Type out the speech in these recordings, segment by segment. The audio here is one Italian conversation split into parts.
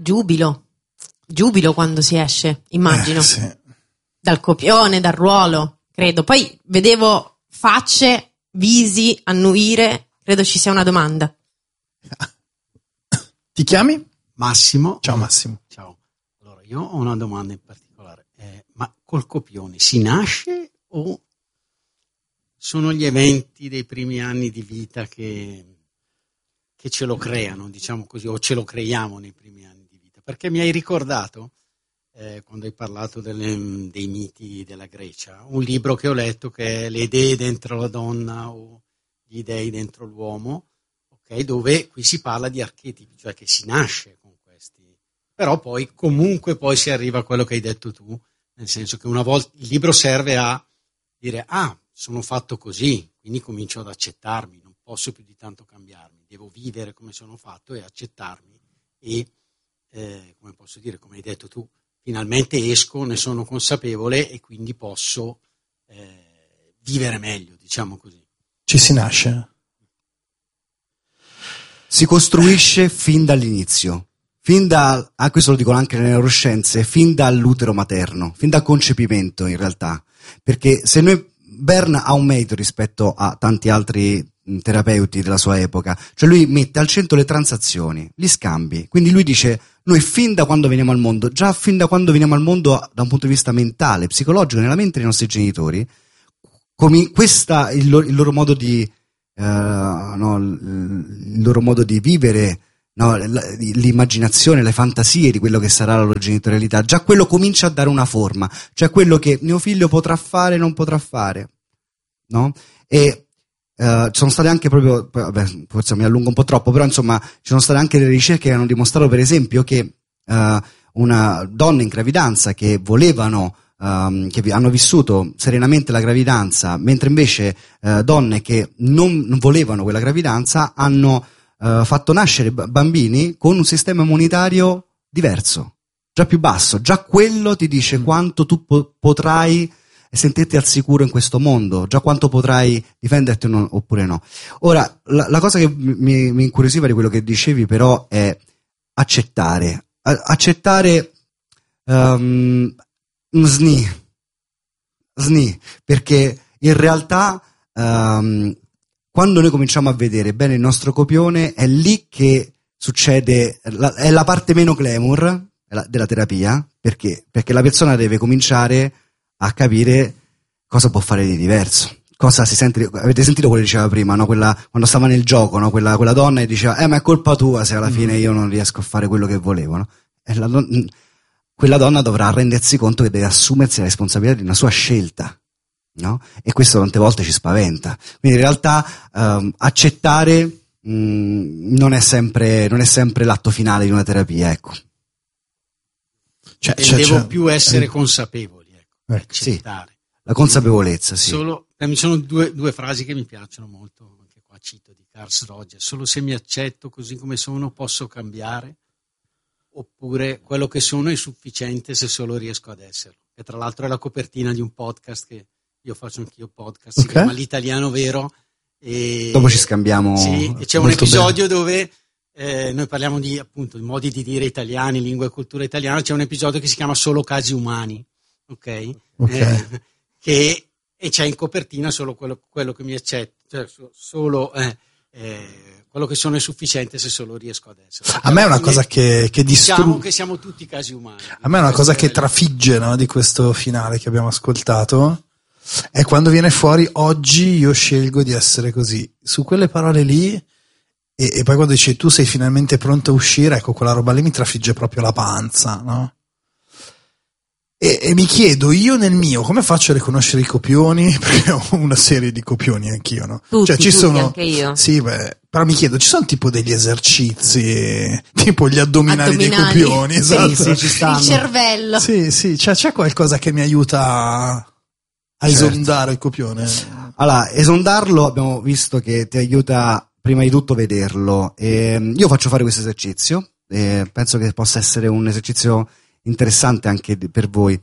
giubilo quando si esce, immagino, Sì. dal copione, dal ruolo, credo. Poi vedevo facce, visi annuire, credo ci sia una domanda. Ti chiami? Massimo. Ciao Massimo. Ciao. Allora, io ho una domanda in particolare. Ma col copione si nasce o sono gli eventi dei primi anni di vita che ce lo creano, diciamo così, o ce lo creiamo nei primi anni di vita? Perché mi hai ricordato, quando hai parlato dei miti della Grecia, un libro che ho letto che è Le idee dentro la donna o gli dei dentro l'uomo, okay, dove qui si parla di archetipi, cioè che si nasce con questi, però poi comunque poi si arriva a quello che hai detto tu, nel senso che una volta il libro serve a dire sono fatto così, quindi comincio ad accettarmi, non posso più di tanto cambiarmi, devo vivere come sono fatto e accettarmi e come posso dire, come hai detto tu, finalmente esco, ne sono consapevole e quindi posso vivere meglio, diciamo così. Ci si nasce? Si costruisce fin dall'inizio, questo lo dicono anche nelle neuroscienze, fin dall'utero materno, fin dal concepimento in realtà, perché se noi, Bern ha un merito rispetto a tanti altri terapeuti della sua epoca, cioè lui mette al centro le transazioni, gli scambi, quindi lui dice noi fin da quando veniamo al mondo, già fin da quando veniamo al mondo da un punto di vista mentale, psicologico, nella mente dei nostri genitori, il loro modo di il loro modo di vivere, l'immaginazione, le fantasie di quello che sarà la loro genitorialità, già quello comincia a dare una forma, cioè quello che mio figlio potrà fare, non potrà fare, no? E ci sono state anche proprio, forse mi allungo un po' troppo, però insomma ci sono state anche delle ricerche che hanno dimostrato per esempio che una donna in gravidanza che volevano che hanno vissuto serenamente la gravidanza, mentre invece donne che non volevano quella gravidanza hanno fatto nascere bambini con un sistema immunitario diverso, già più basso. Già quello ti dice quanto tu potrai sentirti al sicuro in questo mondo, già quanto potrai difenderti oppure no. Ora, la cosa che mi incuriosiva di quello che dicevi però è accettare sni, perché in realtà quando noi cominciamo a vedere bene il nostro copione è lì che succede, è la parte meno glamour della terapia, perché la persona deve cominciare a capire cosa può fare di diverso, cosa si sente. Avete sentito quello che diceva prima, no? Quando stava nel gioco, no? quella donna e diceva ma è colpa tua se alla fine io non riesco a fare quello che volevo, no? Quella donna dovrà rendersi conto che deve assumersi la responsabilità di una sua scelta, no? E questo tante volte ci spaventa. Quindi in realtà accettare non è sempre l'atto finale di una terapia, ecco. Devo più essere consapevoli, ecco. Accettare. Sì, la consapevolezza, sì. Mi sono due frasi che mi piacciono molto, anche qua cito di Carl Rogers: solo se mi accetto così come sono posso cambiare. Oppure quello che sono è sufficiente se solo riesco ad esserlo. E tra l'altro è la copertina di un podcast che io faccio anch'io podcast, si chiama L'Italiano Vero. E dopo ci scambiamo. Sì, e c'è un episodio dove noi parliamo di appunto di modi di dire italiani, lingua e cultura italiana. C'è un episodio che si chiama Solo casi umani, ok? E c'è in copertina solo quello che mi accetto, cioè solo quello che sono è sufficiente se solo riesco ad essere. A me è una cosa che diciamo che siamo tutti casi umani. A me è una cosa che trafigge, no, di questo finale che abbiamo ascoltato, è quando viene fuori oggi io scelgo di essere così. Su quelle parole lì e poi quando dici tu sei finalmente pronto a uscire, ecco, quella roba lì mi trafigge proprio la panza, no? E mi chiedo io nel mio come faccio a riconoscere i copioni, perché ho una serie di copioni anch'io, no? Tutti, anche io. Sì, però mi chiedo, ci sono tipo degli esercizi, tipo gli addominali dei copioni, esatto. Sì, ci stanno. Il cervello. Sì, cioè c'è qualcosa che mi aiuta a esondare il copione. Allora, esondarlo abbiamo visto che ti aiuta prima di tutto vederlo. Io faccio fare questo esercizio, penso che possa essere un esercizio interessante anche per voi.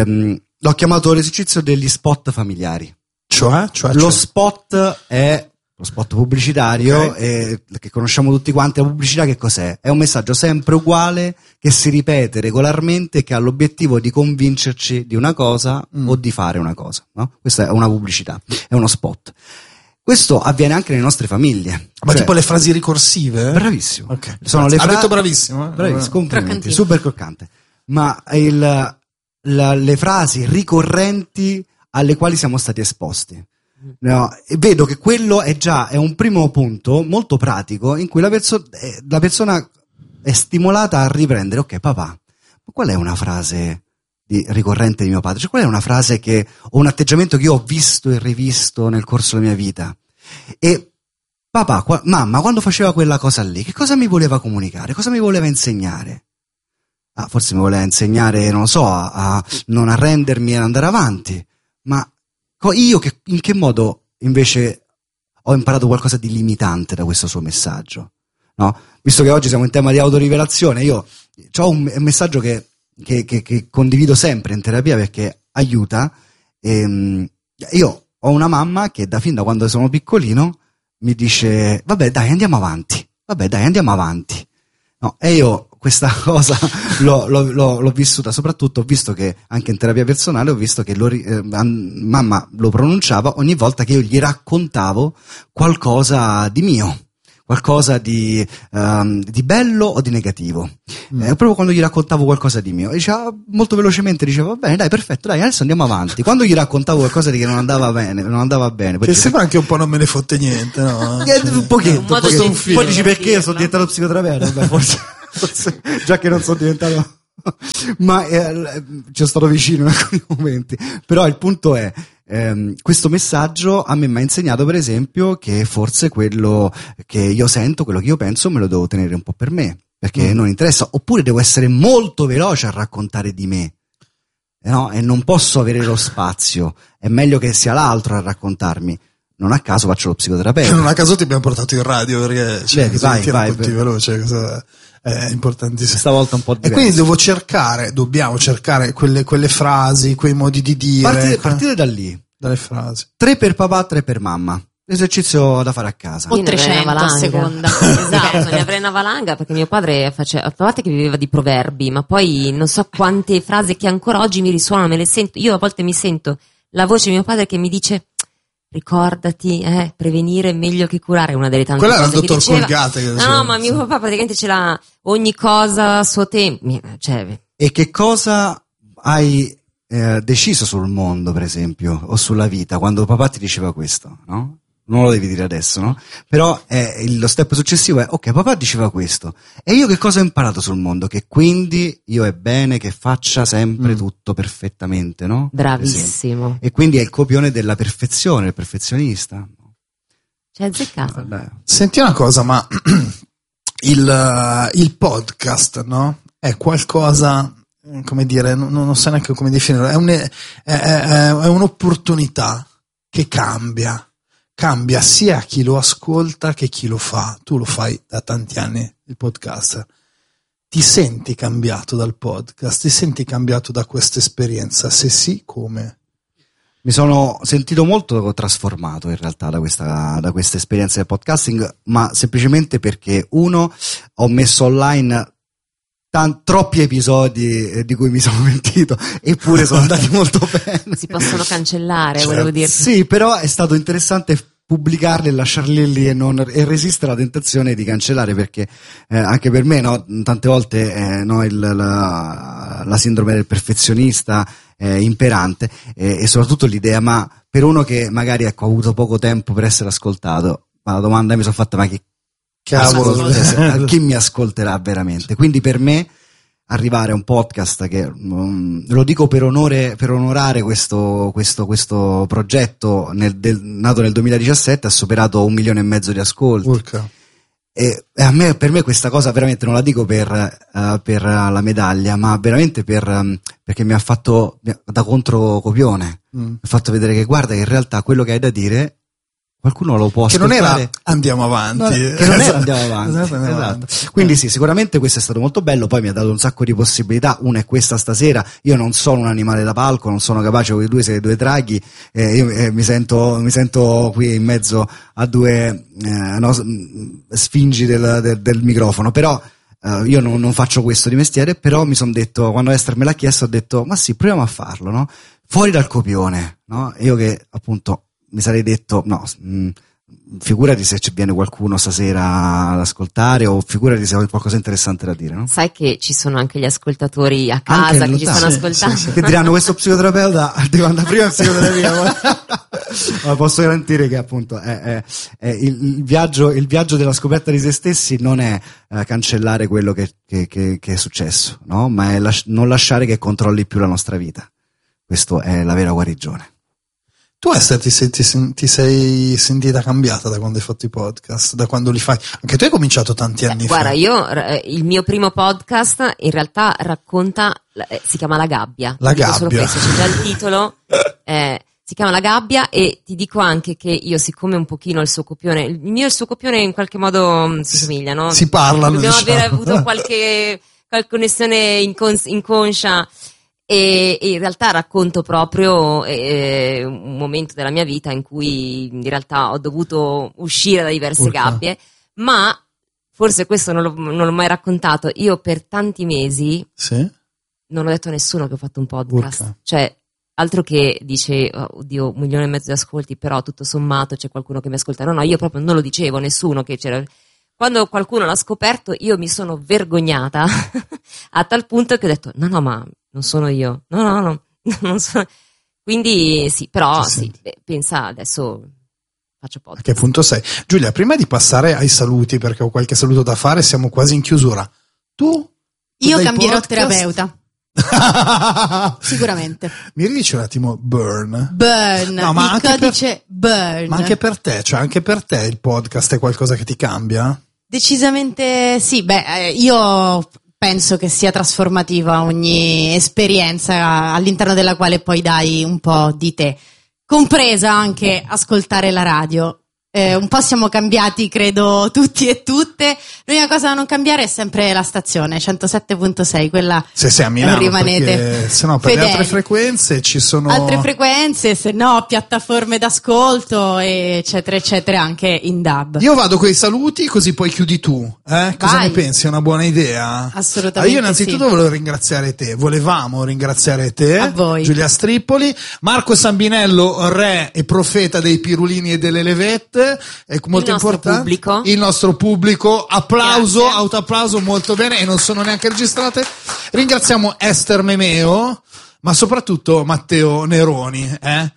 L'ho chiamato l'esercizio degli spot familiari. Cioè? Lo spot è lo spot pubblicitario, che conosciamo tutti quanti. La pubblicità che cos'è? È un messaggio sempre uguale che si ripete regolarmente e che ha l'obiettivo di convincerci di una cosa o di fare una cosa, no? Questa è una pubblicità, è uno spot. Questo avviene anche nelle nostre famlie. Ma tipo le frasi ricorsive? Bravissimo. Ok. Sono le Ha detto bravissimo. Bravissimo, complimenti, Croccantino. super croccante. Ma le frasi ricorrenti alle quali siamo stati esposti. No, e vedo che quello è un primo punto molto pratico in cui la persona è stimolata a riprendere. Ok, papà, ma qual è una frase ricorrente di mio padre? Cioè, qual è una frase o un atteggiamento che io ho visto e rivisto nel corso della mia vita? E papà, mamma, quando faceva quella cosa lì, che cosa mi voleva comunicare? Cosa mi voleva insegnare? Forse mi voleva insegnare, non lo so, a non arrendermi e ad andare avanti. Ma io in che modo invece ho imparato qualcosa di limitante da questo suo messaggio? No? Visto che oggi siamo in tema di autorivelazione, io ho un messaggio che condivido sempre in terapia perché aiuta. Io ho una mamma che fin da quando sono piccolino mi dice: vabbè dai, andiamo avanti. No, e io questa cosa l'ho vissuta, soprattutto ho visto che anche in terapia personale ho visto che mamma lo pronunciava ogni volta che io gli raccontavo qualcosa di mio, qualcosa di bello o di negativo. Proprio quando gli raccontavo qualcosa di mio, diceva molto velocemente, diceva: va bene, dai, perfetto, dai, adesso andiamo avanti. Quando gli raccontavo qualcosa di che non andava bene, Che sembra anche un po' non me ne fotte niente, no? Un pochetto, di poi dici: perché dirla. sono diventato psicoterapeuta? Vabbè, forse già che non sono diventato, ma ci sono stato vicino in alcuni momenti. Però il punto è, questo messaggio a me mi ha insegnato, per esempio, che forse quello che io sento, quello che io penso, me lo devo tenere un po' per me, perché non interessa, oppure devo essere molto veloce a raccontare di me, no? E non posso avere lo spazio, è meglio che sia l'altro a raccontarmi. Non a caso faccio lo psicoterapeuta. Non a caso ti abbiamo portato in radio perché vai, tutti veloce, è importantissimo. Stavolta un po' E diverso. quindi dobbiamo cercare quelle frasi, quei modi di dire. Partire da lì. Dalle frasi. 3 per papà, 3 per mamma. Esercizio da fare a casa. O Io ne avrei 300 una a valanga. seconda. Esatto, ne avrei una valanga perché mio padre a parte che viveva di proverbi, ma poi non so quante frasi che ancora oggi mi risuonano, me le sento. Io a volte mi sento la voce di mio padre che mi dice: ricordati, prevenire è meglio che curare, è una delle tante Quella era cose il dottor che diceva. Colgate che No, diceva, ma sì. mio papà praticamente ce l'ha ogni cosa a suo tempo. Cioè, E che cosa hai deciso sul mondo, per esempio, o sulla vita, quando papà ti diceva questo, no? Non lo devi dire adesso, no? Però lo step successivo è: ok, papà diceva questo, e io che cosa ho imparato sul mondo? Che quindi io è bene che faccia sempre tutto perfettamente, no? bravissimo. E quindi è il copione della perfezione, il perfezionista. Cioè, azzeccato. Senti una cosa, ma il podcast, no? È qualcosa, come dire, non so neanche come definirlo, è un'opportunità che cambia sia chi lo ascolta che chi lo fa. Tu lo fai da tanti anni, il podcast. Ti senti cambiato dal podcast? Ti senti cambiato da questa esperienza? Se sì, come? Mi sono sentito molto trasformato in realtà da questa esperienza del podcasting, ma semplicemente perché, uno, ho messo online troppi episodi di cui mi sono mentito, eppure sono andati molto bene. Si possono cancellare, Certo. volevo dire. Sì, però è stato interessante pubblicarli e lasciarli lì e resistere alla tentazione di cancellare, perché anche per me, no, tante volte no, la sindrome del perfezionista è imperante, e soprattutto l'idea: ma per uno che magari ha avuto poco tempo per essere ascoltato, ma la domanda mi sono fatta: ma che Cavolo. chi mi ascolterà veramente? Quindi per me arrivare a un podcast che lo dico per onorare questo progetto nato nel 2017, ha superato 1,5 milioni di ascolti. Urca. E per me questa cosa veramente non la dico per la medaglia, ma veramente perché mi ha fatto da controcopione. Mi ha fatto vedere che, guarda, che in realtà quello che hai da dire qualcuno lo può Che non ascoltare. era andiamo avanti. No, che non era andiamo avanti. Esatto, andiamo Esatto. avanti. Quindi sì, sicuramente questo è stato molto bello, poi mi ha dato un sacco di possibilità. Una è questa stasera, io non sono un animale da palco, non sono capace, voi due siete due draghi, mi sento qui in mezzo a due sfingi del microfono, però io non faccio questo di mestiere, però mi sono detto, quando Esther me l'ha chiesto, ho detto ma sì, proviamo a farlo, no? Fuori dal copione, no? Io che appunto mi sarei detto no, figurati se ci viene qualcuno stasera ad ascoltare, o figurati se ho qualcosa interessante da dire, no? Sai che ci sono anche gli ascoltatori a Anche casa in che ci stanno realtà, ascoltando. sì. Che diranno questo psicoterapeuta deve andare prima in psicoterapia. Ma posso garantire che appunto il viaggio della scoperta di se stessi non è cancellare quello che è successo, no? Ma è non lasciare che controlli più la nostra vita. Questo è la vera guarigione. Tu Esther ti sei sentita cambiata da quando hai fatto i podcast, da quando li fai? Anche tu hai cominciato tanti anni Guarda, fa. io il mio primo podcast in realtà racconta, si chiama La Gabbia. La Dico solo Gabbia. questo, c'è già il titolo. Si chiama La Gabbia, e ti dico anche che io, siccome un pochino il suo copione, il mio e il suo copione in qualche modo si somiglia, no? Si parlano, Dobbiamo diciamo. aver avuto qualche connessione inconscia. E in realtà racconto proprio un momento della mia vita in cui in realtà ho dovuto uscire da diverse Urca. gabbie, ma forse questo non l'ho mai raccontato. Io per tanti mesi Sì? non ho detto a nessuno che ho fatto un podcast, Urca. cioè altro che dice oddio, 1,5 milioni di ascolti, però tutto sommato c'è qualcuno che mi ascolta. No, io proprio non lo dicevo a nessuno che c'era. Quando qualcuno l'ha scoperto io mi sono vergognata a tal punto che ho detto no ma non sono io, no non sono. Quindi sì, però Ti sì, senti? pensa, adesso faccio A podcast. che punto sei? Giulia, prima di passare ai saluti, perché ho qualche saluto da fare, siamo quasi in chiusura. Tu Io dai cambierò podcast? terapeuta, sicuramente. Mi ridici un attimo Burn? Burn, No, ma il anche codice Burn. Ma anche per te, cioè anche per te il podcast è qualcosa che ti cambia? Decisamente sì, io penso che sia trasformativa ogni esperienza all'interno della quale poi dai un po' di te, compresa anche ascoltare la radio. Un po' siamo cambiati, credo, tutti e tutte. L'unica cosa da non cambiare è sempre la stazione 107.6, quella Se sei a Milano, rimanete perché se no per le fedeli. altre frequenze ci sono... Altre frequenze, se no piattaforme d'ascolto, eccetera, eccetera, anche in DAB. Io vado coi saluti, così poi chiudi tu. Cosa Vai. ne pensi? È una buona idea? Assolutamente Io innanzitutto sì. volevo ringraziare te, volevamo ringraziare te, A voi. Giulia Strippoli, Marco Sambinello, re e profeta dei pirulini e delle levette, è molto nostro importante. pubblico. Il nostro pubblico, applauso, Grazie. autoapplauso, molto bene, e non sono neanche registrate. Ringraziamo Esther Memeo, ma soprattutto Matteo Neroni,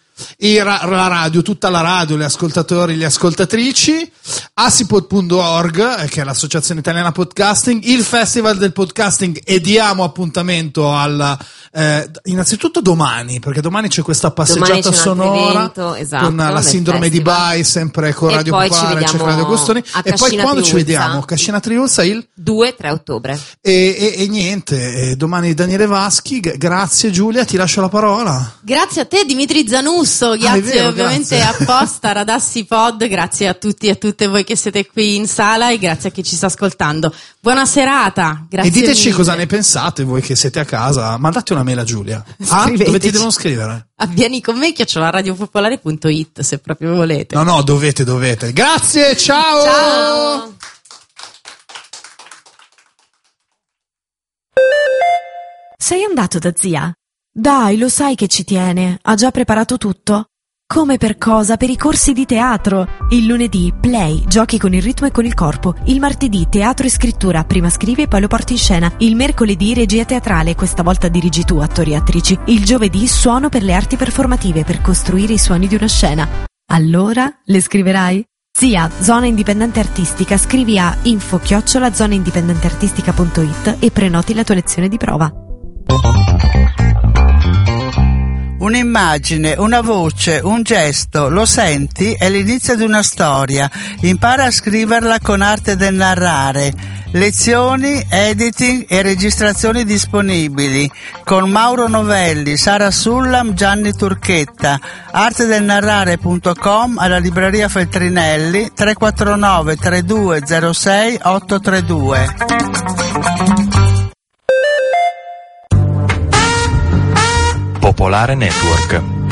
la radio, tutta la radio, gli ascoltatori, le ascoltatrici, assipod.org, che è l'associazione italiana podcasting, il festival del podcasting, e diamo appuntamento innanzitutto domani, perché domani c'è questa passeggiata Domani c'è un altro sonora evento, esatto, con la nel sindrome di festival. Bai, sempre con E Radio poi ci Popolare, vediamo c'è Radio Costoni, a e poi Cascina quando ci Triulza. vediamo? Cascina Triulza il 2-3 ottobre. e niente, domani Daniele Vaschi, grazie Giulia, ti lascio la parola. Grazie a te Dimitri Zanusso, grazie vero, ovviamente grazie. apposta Radassi Pod, grazie a tutti e a tutte voi che siete qui in sala e grazie a chi ci sta ascoltando. Buona serata, grazie E diteci mille. cosa ne pensate voi che siete a casa, mandate una mail a Giulia. Scriveteci. Dove ti devono scrivere? Vieni con me @radiopopolare.it se proprio volete. No, dovete. Grazie, ciao! Ciao! Sei andato da zia? Dai, lo sai che ci tiene, ha già preparato tutto. Come per cosa? Per i corsi di teatro. Il lunedì play, giochi con il ritmo e con il corpo. Il martedì teatro e scrittura, prima scrivi e poi lo porti in scena. Il mercoledì regia teatrale, questa volta dirigi tu, attori e attrici. Il giovedì suono per le arti performative, per costruire i suoni di una scena. Allora, le scriverai? Zia, Zona Indipendente Artistica, scrivi a info@zonaindipendenteartistica.it e prenoti la tua lezione di prova. Un'immagine, una voce, un gesto, lo senti? È l'inizio di una storia. Impara a scriverla con arte del narrare. Lezioni, editing e registrazioni disponibili con Mauro Novelli, Sara Sullam, Gianni Turchetta. artedelnarrare.com, alla libreria Feltrinelli, 349 3206 832. Popolare Network.